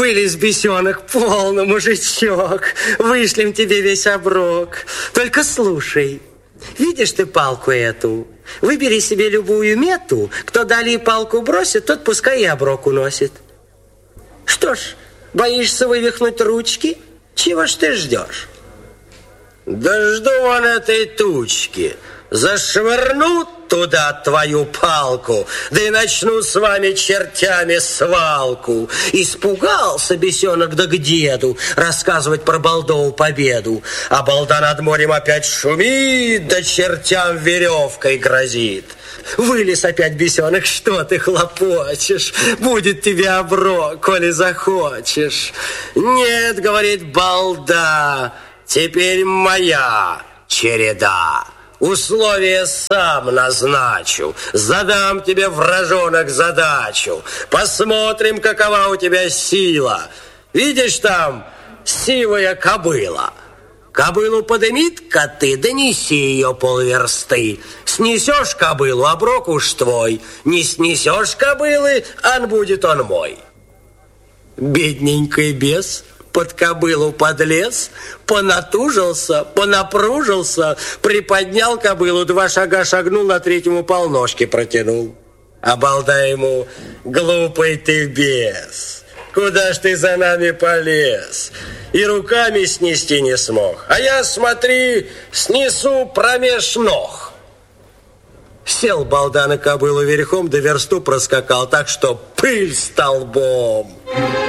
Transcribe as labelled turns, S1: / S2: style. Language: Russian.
S1: Вылез бесенок, полный мужичок, вышлем тебе весь оброк. Только слушай, видишь ты палку эту? Выбери себе любую мету, кто далее палку бросит, тот пускай и оброк уносит. Что ж, боишься вывихнуть ручки? Чего ж ты ждешь? Да жду он этой тучки. Зашвырнут туда твою палку, да и начну с вами чертями свалку. Испугался бесенок да к деду рассказывать про Балдову победу. А балда над морем опять шумит, да чертям веревкой грозит. Вылез опять бесенок, что ты хлопочешь? Будет тебе оброк, коли захочешь. Нет, говорит балда, теперь моя череда. Условия сам назначу, задам тебе, вражонок, задачу. Посмотрим, какова у тебя сила. Видишь там сивая кобыла? Кобылу подымит-ка ты, донеси ее полверсты. Снесешь кобылу, оброк уж твой. Не снесешь кобылы, ан будет он мой. Бедненький бес под кобылу подлез, понатужился, понапружился, приподнял кобылу, 2 шага шагнул, на 3-му полножки протянул. А балда ему: глупый ты бес, куда ж ты за нами полез? И руками снести не смог, а я, смотри, снесу промеж ног. Сел балда на кобылу верхом, да версту проскакал так, что пыль столбом.